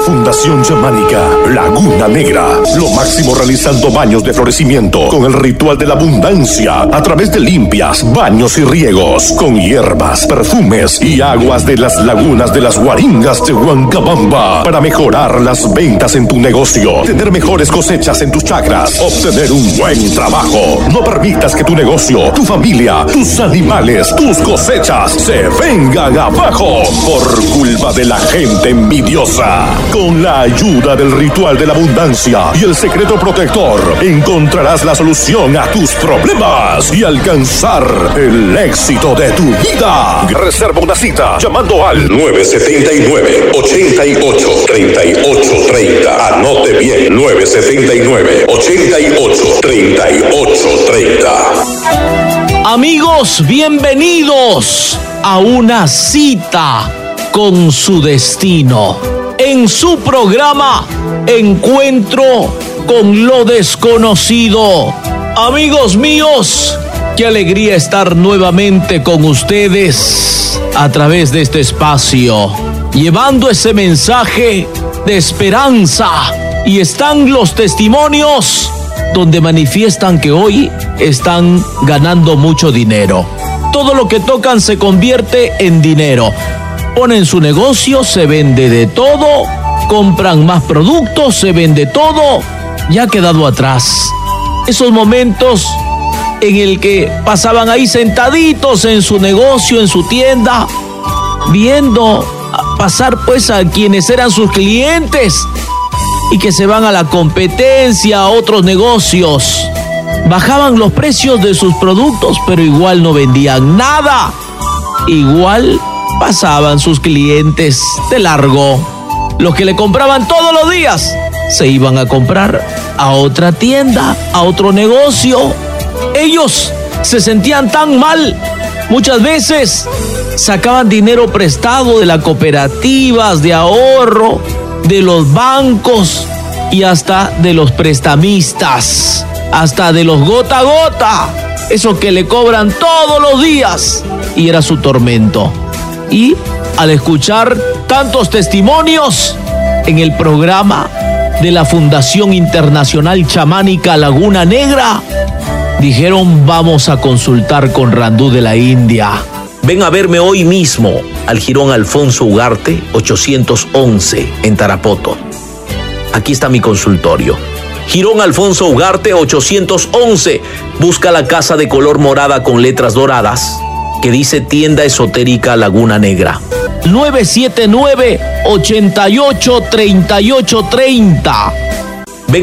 Fundación Chamánica Laguna Negra. Lo máximo realizando baños de florecimiento con el ritual de la abundancia a través de limpias, baños y riegos con hierbas, perfumes y aguas de las lagunas de las Guaringas de Huancabamba para mejorar las ventas en tu negocio, tener mejores cosechas en tus chacras, obtener un buen trabajo. No permitas que tu negocio, tu familia, tus animales, tus cosechas se vengan abajo por culpa de la gente envidiosa. Con la ayuda del ritual de la abundancia y el secreto protector, encontrarás la solución a tus problemas y alcanzar el éxito de tu vida. Reserva una cita llamando al 979-88-3830. Anote bien, 979-88-3830. Amigos, bienvenidos a una cita con su destino. En su programa, Encuentro con lo Desconocido. Amigos míos, qué alegría estar nuevamente con ustedes a través de este espacio, llevando ese mensaje de esperanza. Y están los testimonios donde manifiestan que hoy están ganando mucho dinero. Todo lo que tocan se convierte en dinero. Ponen su negocio, se vende de todo, compran más productos, se vende todo. Ya ha quedado atrás esos momentos en el que pasaban ahí sentaditos en su negocio, en su tienda, viendo pasar pues a quienes eran sus clientes y que se van a la competencia, a otros negocios. Bajaban los precios de sus productos, pero igual no vendían nada. Igual pasaban sus clientes de largo. Los que le compraban todos los días se iban a comprar a otra tienda, a otro negocio. Ellos se sentían tan mal. Muchas veces sacaban dinero prestado de las cooperativas de ahorro, de los bancos y hasta de los prestamistas, hasta de los gota a gota, esos que le cobran todos los días, y era su tormento. Y al escuchar tantos testimonios en el programa de la Fundación Internacional Chamánica Laguna Negra, dijeron: vamos a consultar con Randú de la India. Ven a verme hoy mismo al Jirón Alfonso Ugarte 811 en Tarapoto. Aquí está mi consultorio. Jirón Alfonso Ugarte 811. Busca la casa de color morada con letras doradas que dice Tienda Esotérica Laguna Negra. 979-883830.